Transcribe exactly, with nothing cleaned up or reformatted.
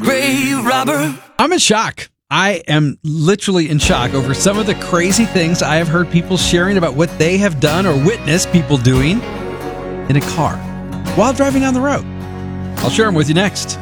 grave robber. I'm in shock. I am literally in shock over some of the crazy things I have heard people sharing about what they have done or witnessed people doing in a car while driving down the road. I'll share them with you next.